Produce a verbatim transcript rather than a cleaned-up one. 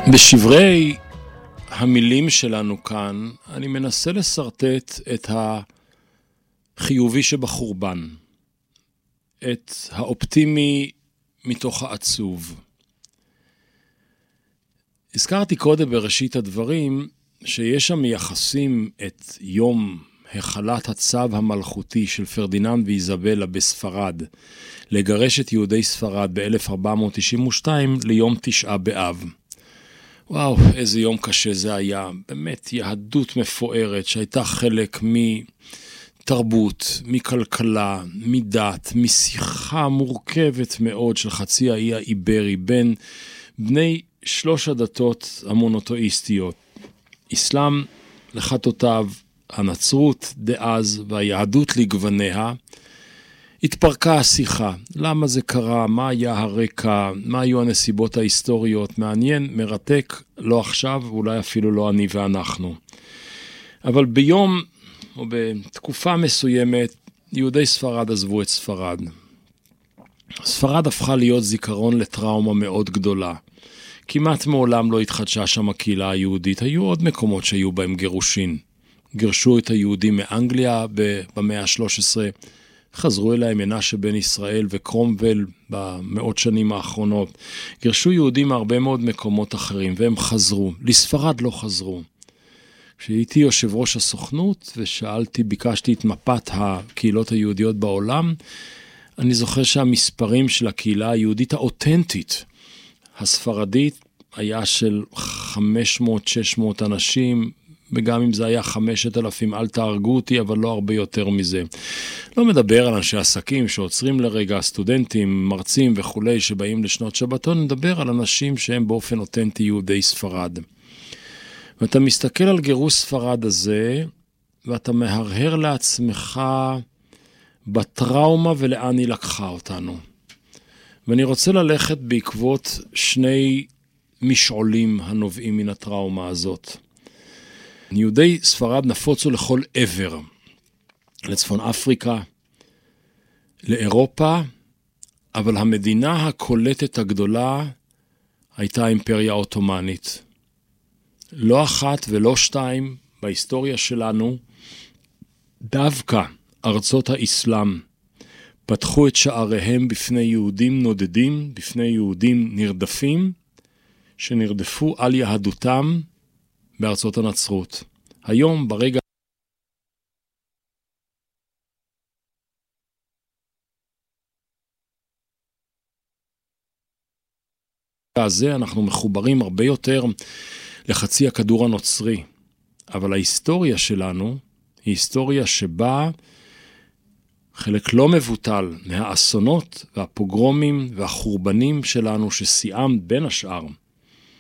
בשברי המילים שלנו כאן, אני מנסה לסרטט את החיובי שבחורבן, את האופטימי מתוך העצוב. הזכרתי קודם בראשית הדברים, שיש שם מייחסים את יום החלת הצו המלכותי של פרדיננד ואיזבלה בספרד, לגרש את יהודי ספרד ב-אלף ארבע מאות תשעים ושתיים ליום תשעה באב. וואו, איזה יום קשה זה היה. באמת יהדות מפוארת שהייתה חלק מתרבות, מכלכלה, מדת, משיחה מורכבת מאוד של חצי האי האיברי בין בני שלוש הדתות המונותאיסטיות. אסלאם לחתותיו, הנצרות דאז והיהדות לגווניה. התפרקה השיחה. למה זה קרה? מה היה הרקע? מה היו הנסיבות ההיסטוריות? מעניין, מרתק, לא עכשיו, אולי אפילו לא אני ואנחנו. אבל ביום או בתקופה מסוימת, יהודי ספרד עזבו את ספרד. ספרד הפכה להיות זיכרון לטראומה מאוד גדולה. כמעט מעולם לא התחדשה שם הקהילה היהודית. היו עוד מקומות שהיו בהם גירושין. גירשו את היהודים מאנגליה במאה ה-שלוש עשרה, חזרו אליהם מנשה בן ישראל וקרומבל במאות שנים האחרונות. גירשו יהודים מהרבה מאוד מקומות אחרים, והם חזרו. לספרד לא חזרו. כשהייתי יושב ראש הסוכנות, ושאלתי, ביקשתי את מפת הקהילות היהודיות בעולם, אני זוכר שהמספרים של הקהילה היהודית האותנטית, הספרדית, היה של חמש מאות שש מאות אנשים, וגם אם זה היה חמשת אלפים, אל תהרגו אותי, אבל לא הרבה יותר מזה. לא מדבר על אנשי עסקים שעוצרים לרגע, סטודנטים, מרצים וכולי שבאים לשנות שבתון, מדבר על אנשים שהם באופן אותנטי יהודי ספרד. ואתה מסתכל על גירוש ספרד הזה, ואתה מהרהר לעצמך בטראומה ולאן היא לקחה אותנו. ואני רוצה ללכת בעקבות שני משעולים הנובעים מן הטראומה הזאת. יהודי ספרד נפוצו לכל עבר, לצפון אפריקה, לאירופה, אבל המדינה הקולטת הגדולה הייתה האימפריה האוטומנית. לא אחת ולא שתיים בהיסטוריה שלנו, דווקא ארצות האסלאם פתחו את שעריהם בפני יהודים נודדים, בפני יהודים נרדפים, שנרדפו על יהדותם, בארצות הנצרות. היום ברגע הזה אנחנו מחוברים הרבה יותר לחצי הכדור הנוצרי. אבל ההיסטוריה שלנו היא היסטוריה שבה חלק לא מבוטל מהאסונות והפוגרומים והחורבנים שלנו ששיאם בין השאר